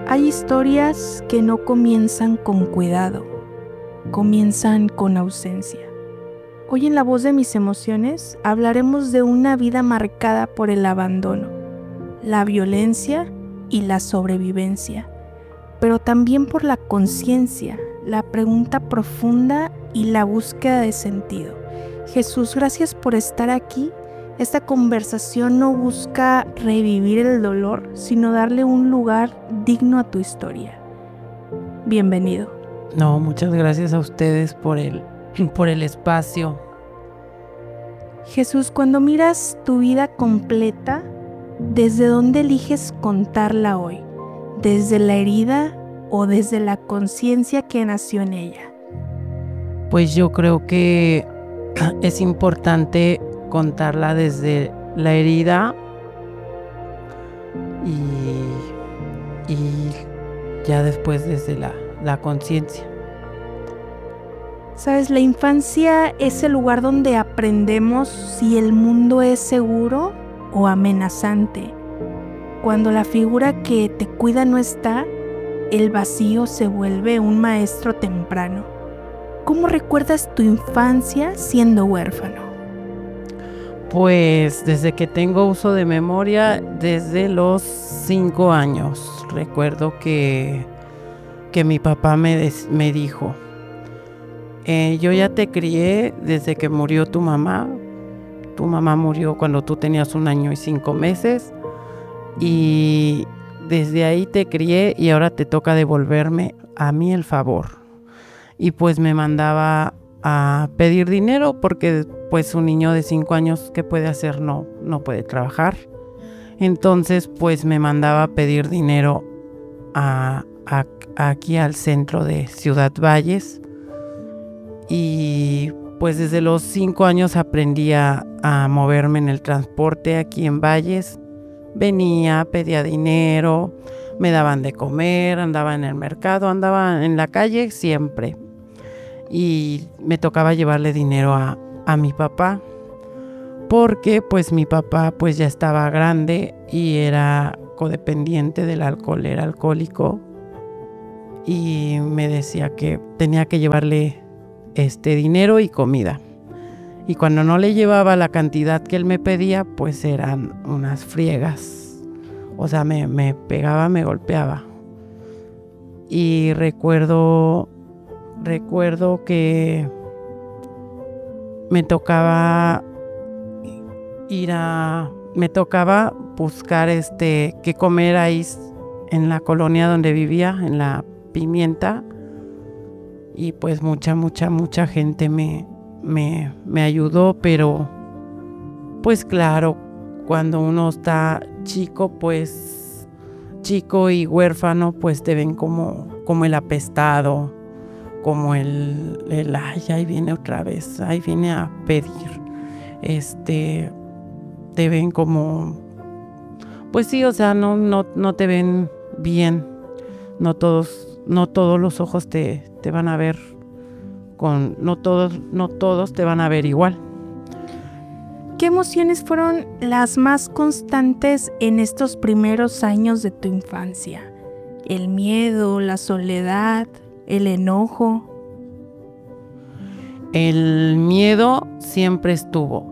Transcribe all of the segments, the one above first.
Hay historias que no comienzan con cuidado, comienzan con ausencia. Hoy en La Voz de Mis Emociones hablaremos de una vida marcada por el abandono, la violencia y la sobrevivencia, pero también por la conciencia, la pregunta profunda y la búsqueda de sentido. Jesús, gracias por estar aquí. Esta conversación no busca revivir el dolor, sino darle un lugar digno a tu historia. Bienvenido. No, muchas gracias a ustedes por el espacio. Jesús, cuando miras tu vida completa, ¿desde dónde eliges contarla hoy? ¿Desde la herida o desde la conciencia que nació en ella? Pues yo creo que es importante contarla desde la herida y ya después desde la conciencia. Sabes, la infancia es el lugar donde aprendemos si el mundo es seguro o amenazante. Cuando la figura que te cuida no está, el vacío se vuelve un maestro temprano. ¿Cómo recuerdas tu infancia siendo huérfano? Pues desde que tengo uso de memoria, desde los 5 años. Recuerdo que mi papá me dijo, yo ya te crié desde que murió tu mamá. Tu mamá murió cuando tú tenías 1 año y 5 meses. Y desde ahí te crié y ahora te toca devolverme a mí el favor. Y pues me mandaba a pedir dinero porque pues un niño de 5 años, ¿qué puede hacer? No puede trabajar. Entonces pues me mandaba a pedir dinero aquí al centro de Ciudad Valles. Y pues desde los 5 años aprendí a moverme en el transporte aquí en Valles. Venía, pedía dinero, me daban de comer, andaba en el mercado, andaba en la calle siempre. Y me tocaba llevarle dinero a mi papá, porque pues mi papá pues ya estaba grande y era codependiente del alcohol, era alcohólico. Y me decía que tenía que llevarle dinero y comida. Y cuando no le llevaba la cantidad que él me pedía, pues eran unas friegas. O sea, me pegaba, me golpeaba. Y recuerdo que me tocaba buscar qué comer ahí en la colonia donde vivía, en la Pimienta. Y pues mucha gente me ayudó, pero pues claro, cuando uno está chico y huérfano, pues te ven como el apestado, como el ay, ahí viene otra vez, ahí viene a pedir. Te ven como, pues sí, o sea, no te ven bien. No todos los ojos te van a ver no todos te van a ver igual. ¿Qué emociones fueron las más constantes en estos primeros años de tu infancia? ¿El miedo, la soledad, el enojo? El miedo siempre estuvo,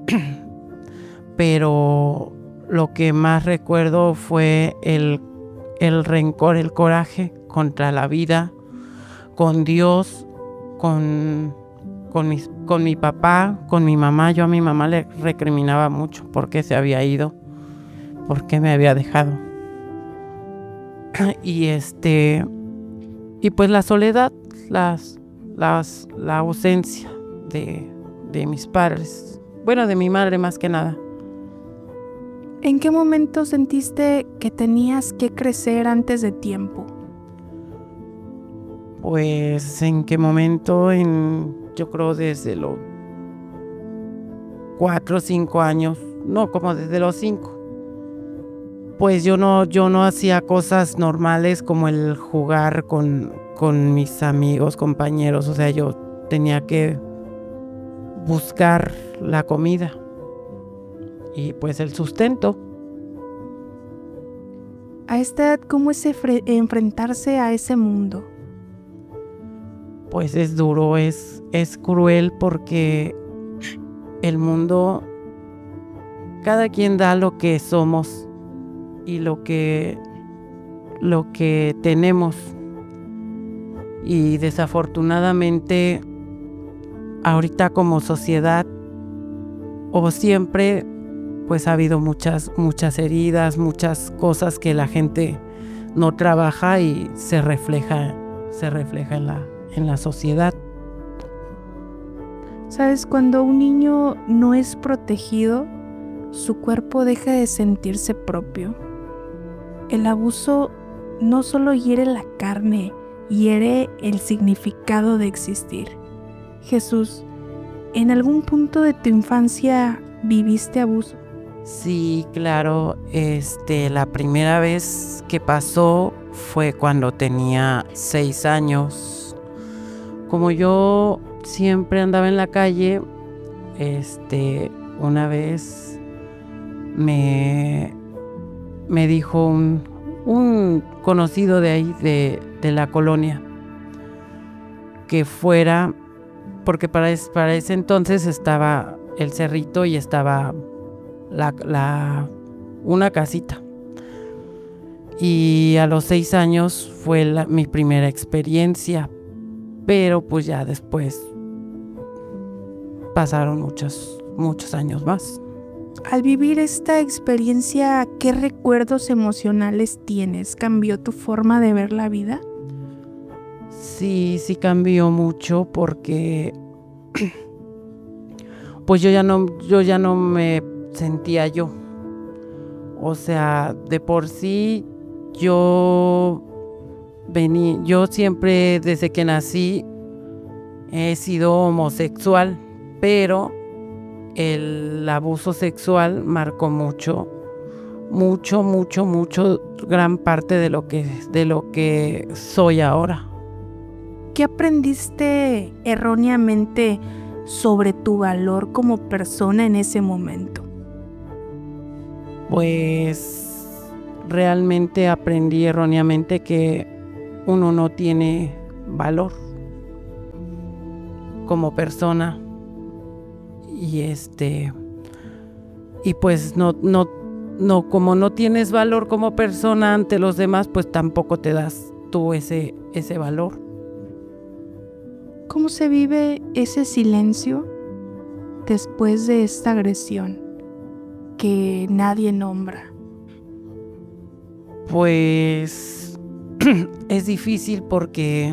pero lo que más recuerdo fue el rencor, el coraje contra la vida, con Dios, con mi papá, con mi mamá. Yo a mi mamá le recriminaba mucho por qué se había ido, por qué me había dejado. Y pues la soledad, la ausencia de mis padres, bueno, de mi madre más que nada. ¿En qué momento sentiste que tenías que crecer antes de tiempo? Pues en qué momento, yo creo desde los 4 o 5 años, no, como desde los 5. Pues yo no hacía cosas normales como el jugar con mis amigos, compañeros. O sea, yo tenía que buscar la comida y pues el sustento. A esta edad, ¿cómo es enfrentarse a ese mundo? Pues es duro, es cruel porque el mundo, cada quien da lo que somos y lo que tenemos. Y desafortunadamente, ahorita como sociedad, o siempre, pues ha habido muchas heridas, muchas cosas que la gente no trabaja y se refleja en la sociedad. ¿Sabes? Cuando un niño no es protegido, su cuerpo deja de sentirse propio. El abuso no solo hiere la carne, hiere el significado de existir. Jesús, ¿en algún punto de tu infancia viviste abuso? Sí, claro. La primera vez que pasó fue cuando tenía 6 años. Como yo siempre andaba en la calle, una vez me dijo un conocido de ahí, de la colonia, que fuera, porque para ese entonces estaba el cerrito y estaba una casita. Y a los 6 años fue mi primera experiencia, pero pues ya después pasaron muchos años más. Al vivir esta experiencia, ¿qué recuerdos emocionales tienes? ¿Cambió tu forma de ver la vida? Sí cambió mucho porque pues yo ya no me sentía yo. O sea, de por sí yo siempre desde que nací he sido homosexual, pero el abuso sexual marcó mucho, gran parte de lo que soy ahora. ¿Qué aprendiste erróneamente sobre tu valor como persona en ese momento? Pues realmente aprendí erróneamente que uno no tiene valor como persona y pues no, como no tienes valor como persona ante los demás, pues tampoco te das tú ese valor. ¿Cómo se vive ese silencio después de esta agresión que nadie nombra? Pues es difícil porque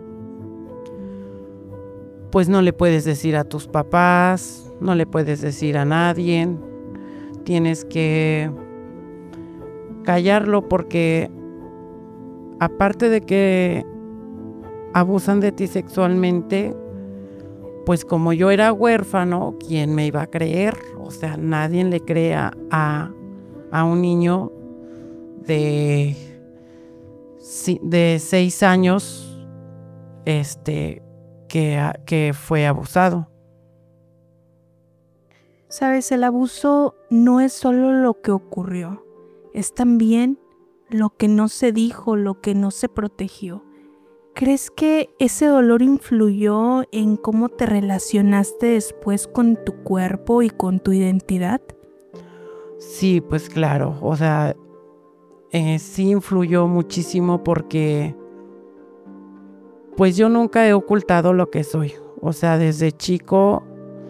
pues no le puedes decir a tus papás, no le puedes decir a nadie, tienes que callarlo porque aparte de que abusan de ti sexualmente, pues como yo era huérfano, ¿quién me iba a creer? O sea, nadie le crea a un niño de 6 años que fue abusado. Sabes, el abuso no es solo lo que ocurrió, es también lo que no se dijo, lo que no se protegió. ¿Crees que ese dolor influyó en cómo te relacionaste después con tu cuerpo y con tu identidad? Sí, pues claro, o sea, sí influyó muchísimo porque pues yo nunca he ocultado lo que soy. O sea, desde chico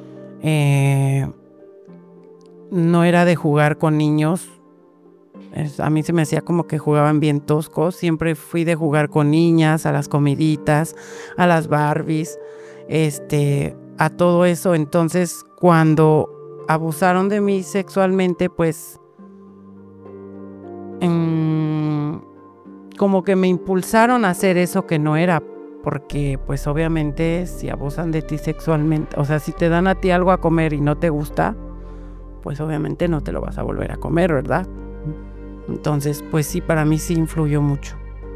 no era de jugar con niños. A mí se me hacía como que jugaban bien toscos. Siempre fui de jugar con niñas, a las comiditas, a las Barbies, a todo eso. Entonces, cuando abusaron de mí sexualmente, pues como que me impulsaron a hacer eso que no era, porque pues obviamente si abusan de ti sexualmente, o sea, si te dan a ti algo a comer y no te gusta, pues obviamente no te lo vas a volver a comer, ¿verdad? Entonces, pues sí, para mí sí influyó mucho.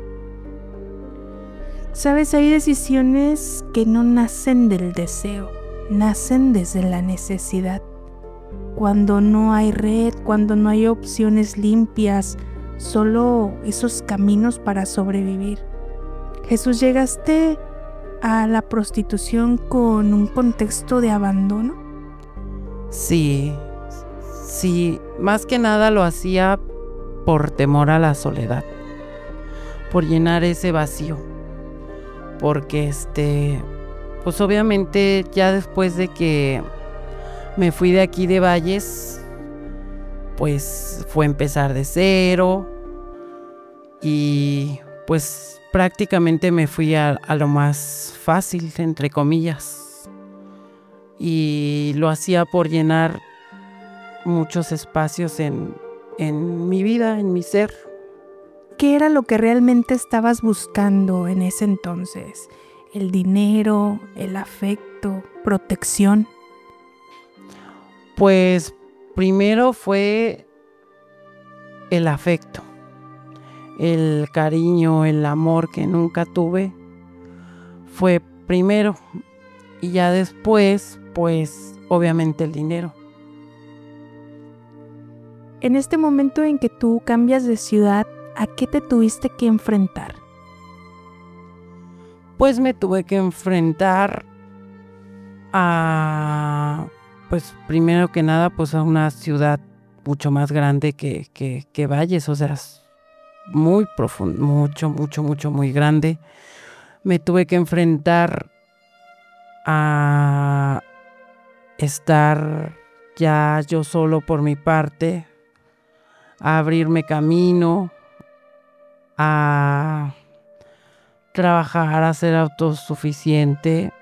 Sabes, hay decisiones que no nacen del deseo, nacen desde la necesidad. Cuando no hay red, cuando no hay opciones limpias, solo esos caminos para sobrevivir. Jesús, ¿llegaste a la prostitución con un contexto de abandono? Sí, más que nada lo hacía por temor a la soledad, por llenar ese vacío, porque pues obviamente ya después de que me fui de aquí de Valles, pues fue empezar de cero y pues prácticamente me fui a lo más fácil, entre comillas, y lo hacía por llenar muchos espacios en mi vida, en mi ser. ¿Qué era lo que realmente estabas buscando en ese entonces? ¿El dinero, el afecto, protección? Pues primero fue el afecto, el cariño, el amor que nunca tuve, fue primero, y ya después, pues obviamente el dinero. En este momento en que tú cambias de ciudad, ¿a qué te tuviste que enfrentar? Pues me tuve que enfrentar a, pues primero que nada, pues a una ciudad mucho más grande que Valles, o sea, muy profundo, mucho, muy grande. Me tuve que enfrentar a estar ya yo solo por mi parte, a abrirme camino, a trabajar, a ser autosuficiente,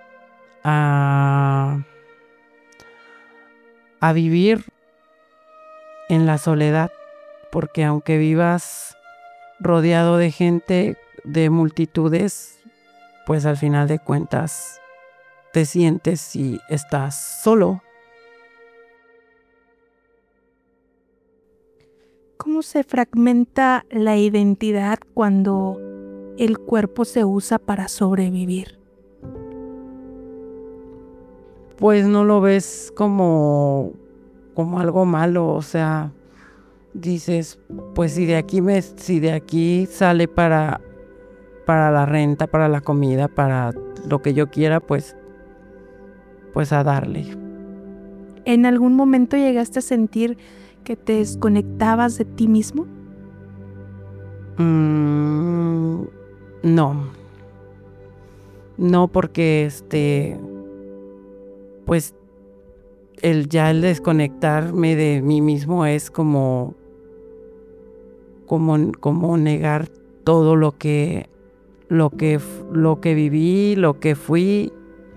a vivir en la soledad, porque aunque vivas rodeado de gente, de multitudes, pues al final de cuentas te sientes y estás solo. ¿Cómo se fragmenta la identidad cuando el cuerpo se usa para sobrevivir? Pues no lo ves como algo malo, o sea, dices, pues si de aquí sale para la renta, para la comida, para lo que yo quiera, pues a darle. ¿En algún momento llegaste a sentir que te desconectabas de ti mismo? No, porque pues el desconectarme de mí mismo es como negar todo lo que viví, lo que fui,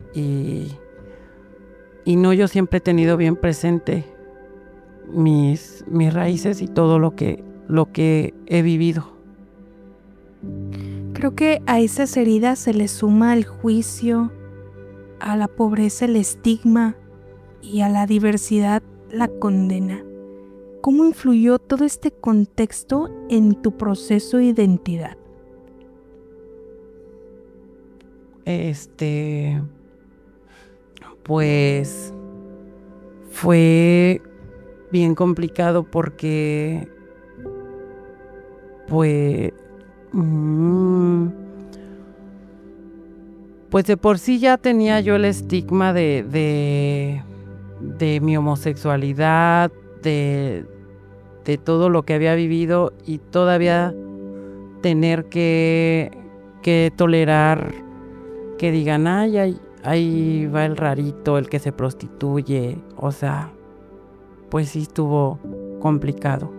y no, yo siempre he tenido bien presente mis raíces y todo lo que he vivido. Creo que a esas heridas se le suma el juicio, a la pobreza el estigma y a la diversidad la condena. ¿Cómo influyó todo este contexto en tu proceso de identidad? Pues fue bien complicado porque pues de por sí ya tenía yo el estigma de mi homosexualidad, de todo lo que había vivido, y todavía tener que tolerar que digan, ay, ahí va el rarito, el que se prostituye. O sea, pues sí estuvo complicado.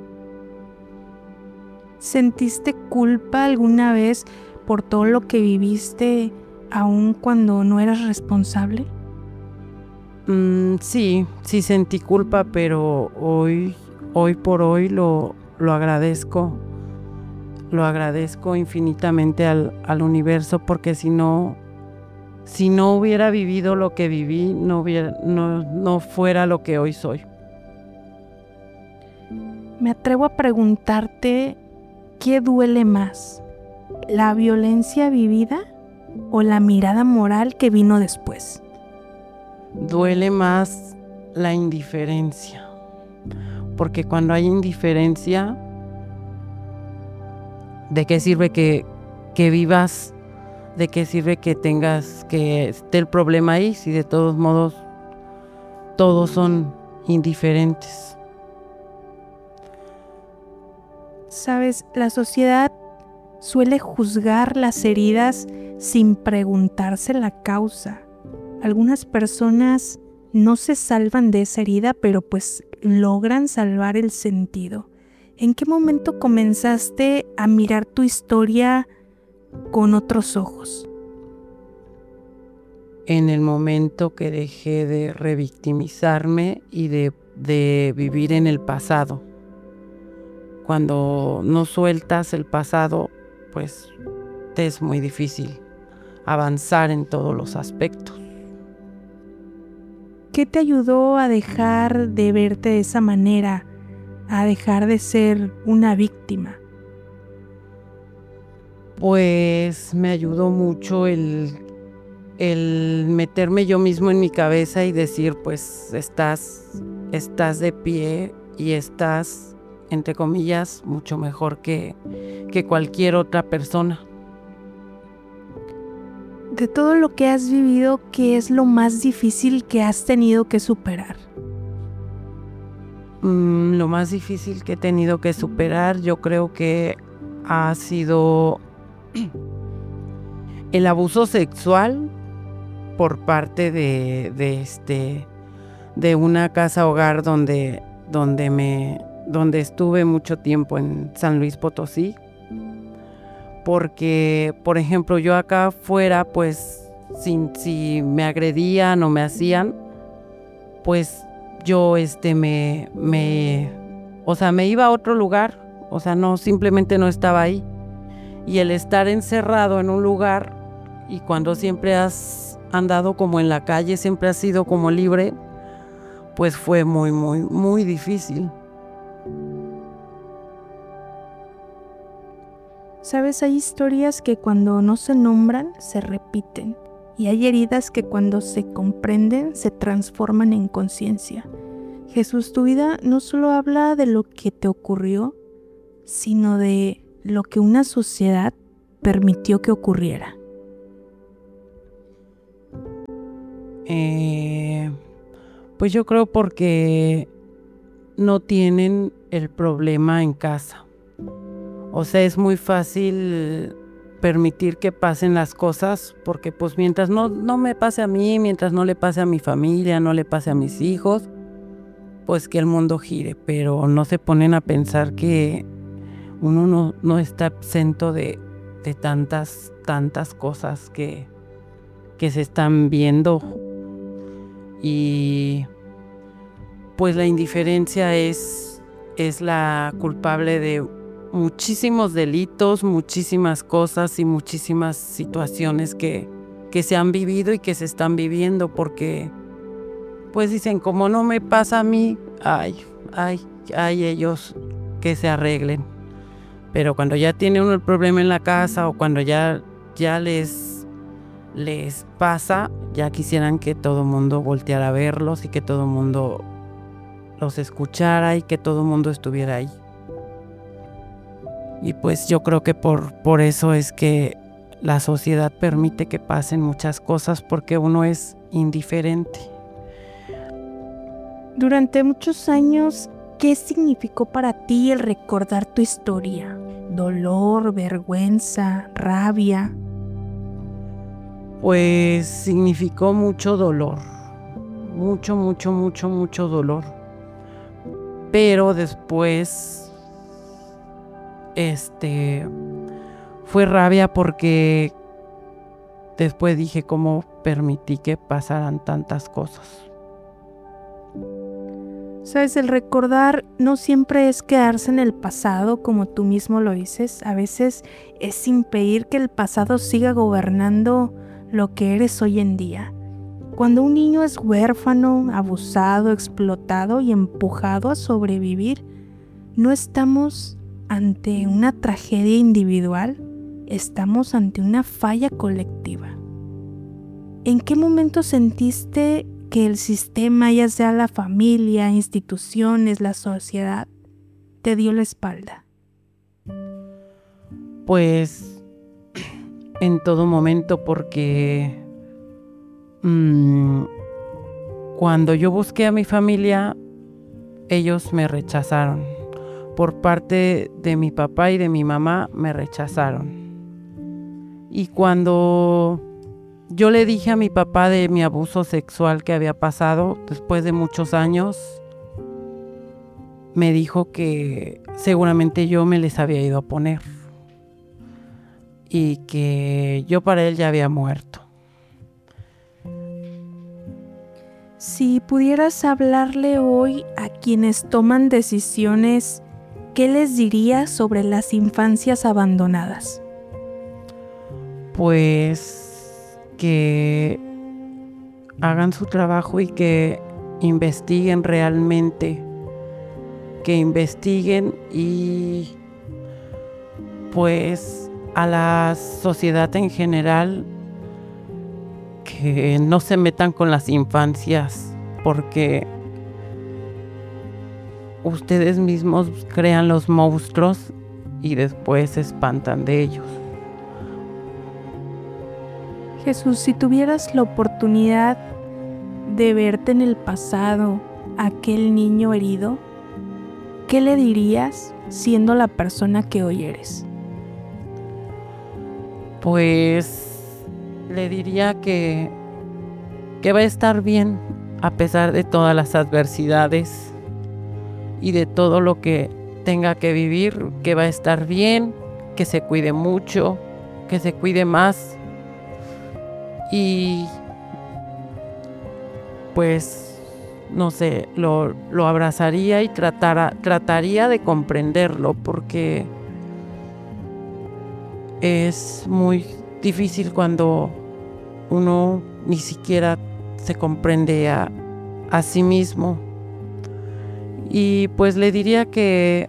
¿Sentiste culpa alguna vez por todo lo que viviste, aun cuando no eras responsable? Sí sentí culpa, pero hoy por hoy lo agradezco. Lo agradezco infinitamente al universo, porque si no hubiera vivido lo que viví, no fuera lo que hoy soy. Me atrevo a preguntarte, ¿qué duele más? ¿La violencia vivida o la mirada moral que vino después? Duele más la indiferencia, porque cuando hay indiferencia, ¿De qué sirve que vivas? ¿De qué sirve que tengas, que esté el problema ahí, si de todos modos todos son indiferentes? Sabes, la sociedad suele juzgar las heridas sin preguntarse la causa. Algunas personas no se salvan de esa herida, pero pues logran salvar el sentido. ¿En qué momento comenzaste a mirar tu historia con otros ojos? En el momento que dejé de revictimizarme y de vivir en el pasado. Cuando no sueltas el pasado, pues te es muy difícil avanzar en todos los aspectos. ¿Qué te ayudó a dejar de verte de esa manera, a dejar de ser una víctima? Pues me ayudó mucho el meterme yo mismo en mi cabeza y decir, pues estás de pie y estás, entre comillas, mucho mejor que cualquier otra persona. De todo lo que has vivido, ¿qué es lo más difícil que has tenido que superar? Lo más difícil que he tenido que superar, yo creo que ha sido el abuso sexual por parte de una casa hogar donde estuve mucho tiempo en San Luis Potosí. Porque, por ejemplo, yo acá afuera, pues, si me agredían o me hacían, pues yo me iba a otro lugar, o sea, no, simplemente no estaba ahí. Y el estar encerrado en un lugar, y cuando siempre has andado como en la calle, siempre has sido como libre, pues fue muy, muy, muy difícil. Sabes, hay historias que cuando no se nombran, se repiten. Y hay heridas que cuando se comprenden, se transforman en conciencia. Jesús, tu vida no solo habla de lo que te ocurrió, sino de lo que una sociedad permitió que ocurriera. Pues yo creo porque no tienen el problema en casa. O sea, es muy fácil permitir que pasen las cosas porque pues mientras no me pase a mí, mientras no le pase a mi familia, no le pase a mis hijos, pues que el mundo gire. Pero no se ponen a pensar que uno no está exento de tantas cosas que se están viendo. Y pues la indiferencia es la culpable de muchísimos delitos, muchísimas cosas y muchísimas situaciones que se han vivido y que se están viviendo, porque pues dicen, como no me pasa a mí, ay ellos que se arreglen. Pero cuando ya tiene uno el problema en la casa o cuando ya les pasa, ya quisieran que todo el mundo volteara a verlos y que todo el mundo los escuchara y que todo el mundo estuviera ahí. Y pues yo creo que por eso es que la sociedad permite que pasen muchas cosas, porque uno es indiferente. Durante muchos años, ¿qué significó para ti el recordar tu historia? ¿Dolor, vergüenza, rabia? Pues significó mucho dolor, mucho dolor. Pero después fue rabia porque después dije, ¿cómo permití que pasaran tantas cosas? Sabes, el recordar no siempre es quedarse en el pasado, como tú mismo lo dices. A veces es impedir que el pasado siga gobernando lo que eres hoy en día. Cuando un niño es huérfano, abusado, explotado y empujado a sobrevivir, no estamos ante una tragedia individual, estamos ante una falla colectiva. ¿En qué momento sentiste que el sistema, ya sea la familia, instituciones, la sociedad, te dio la espalda? Pues en todo momento, porque cuando yo busqué a mi familia, ellos me rechazaron. Por parte de mi papá y de mi mamá me rechazaron. Y cuando yo le dije a mi papá de mi abuso sexual que había pasado después de muchos años, me dijo que seguramente yo me les había ido a poner y que yo para él ya había muerto. Si pudieras hablarle hoy a quienes toman decisiones, ¿qué les dirías sobre las infancias abandonadas? Pues que hagan su trabajo y que investiguen realmente, que investiguen y pues a la sociedad en general que no se metan con las infancias, porque ustedes mismos crean los monstruos y después se espantan de ellos. Jesús, si tuvieras la oportunidad de verte en el pasado, aquel niño herido, ¿qué le dirías siendo la persona que hoy eres? Pues le diría que va a estar bien a pesar de todas las adversidades y de todo lo que tenga que vivir, que va a estar bien, que se cuide mucho, que se cuide más y pues no sé, lo abrazaría y trataría de comprenderlo, porque es muy difícil cuando uno ni siquiera se comprende a sí mismo. Y pues le diría que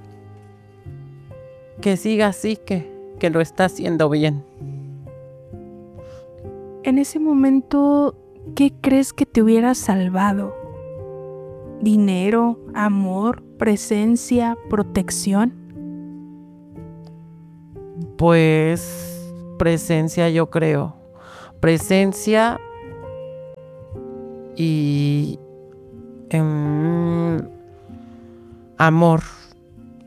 siga así, que lo está haciendo bien. En ese momento, ¿qué crees que te hubiera salvado? ¿Dinero, amor, presencia, protección? Pues presencia, yo creo. Presencia y amor.